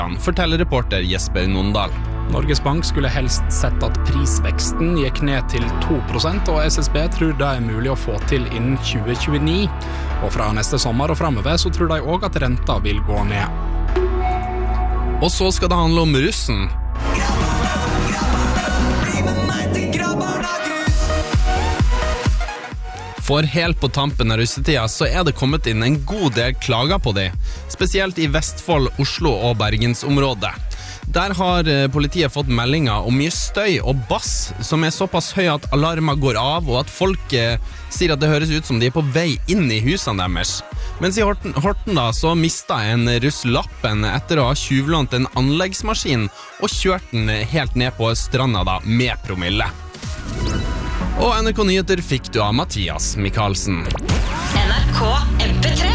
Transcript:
forteller reporter Jesper Nondal. Norges Bank skulle helst sett at prisveksten gikk ned til 2%, og SSB tror det mulig å få til innen 2029. Og fra neste sommer og fremover så tror de også at renta vil gå ned. Og så skal det handle om russen. For helt på tampen av russetida så det kommet inn en god del klager på de, spesielt i Vestfold, Oslo og Bergensområdet. Der har politiet fått meldinger om mye støy og bass som såpass høy at alarmer går av, og at folk sier at det høres ut som de på vei inn i husene deres. Mens i Horten da, så mistet en russ lappen etter å ha tjuvlånt en anleggsmaskin og kjørt den helt ned på stranda da, med promille. Og NRK Nyheter fikk du av Mathias Mikkelsen. NRK MP3